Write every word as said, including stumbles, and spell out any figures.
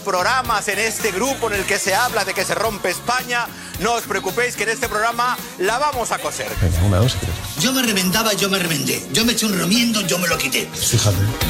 Programas en este grupo en el que se habla de que se rompe España, no os preocupéis que en este programa la vamos a coser. Venga, una, dos y tres. Yo me reventaba, yo me reventé. Yo me eché un remiendo, yo me lo quité. Fíjate.